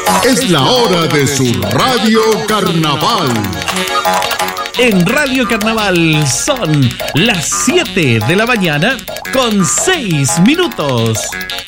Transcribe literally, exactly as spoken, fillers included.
Es la hora de su Radio Carnaval. En Radio Carnaval son las siete de la mañana con seis minutos.